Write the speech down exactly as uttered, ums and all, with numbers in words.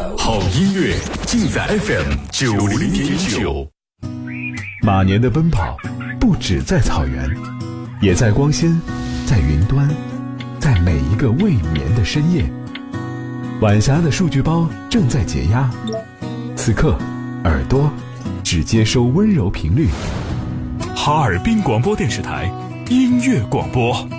好音乐尽在 F M 九零点九。 马年的奔跑不只在草原，也在光纤，在云端，在每一个未眠的深夜。晚霞的数据包正在解压，此刻耳朵只接收温柔频率。 哈尔滨广播电视台音乐广播。